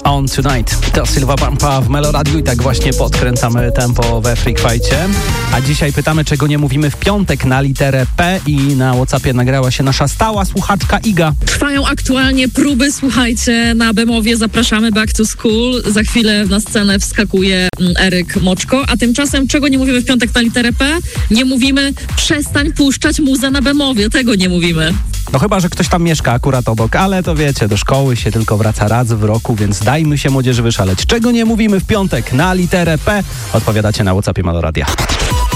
On Tonight. To Sylwa Pampa w Meloradiu i tak właśnie podkręcamy tempo we Freak Fight'cie. A dzisiaj pytamy, czego nie mówimy w piątek na literę P i na WhatsAppie nagrała się nasza stała słuchaczka Iga. Trwają aktualnie próby, słuchajcie, na Bemowie. Zapraszamy Back to School. Za chwilę na scenę wskakuje Eryk Moczko. A tymczasem, czego nie mówimy w piątek na literę P? Nie mówimy przestań puszczać muzę na Bemowie. Tego nie mówimy. No chyba, że ktoś tam mieszka akurat obok, ale to wiecie, do szkoły się tylko wraca raz w roku, więc dajmy się młodzieży wyszaleć. Czego nie mówimy w piątek na literę P? Odpowiadacie na WhatsAppie Meloradia.